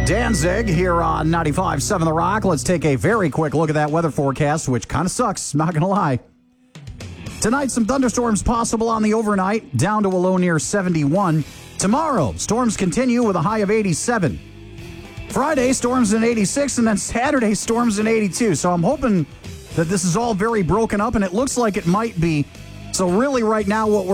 Danzig here on 95.7 The Rock. Let's take a very quick look at that weather forecast, which kind of sucks, not going to lie. Tonight, some thunderstorms possible on the overnight, down to a low near 71. Tomorrow, storms continue with a high of 87. Friday, storms in 86, and then Saturday, storms in 82. So I'm hoping that this is all very broken up, and it looks like it might be. So really right now what we're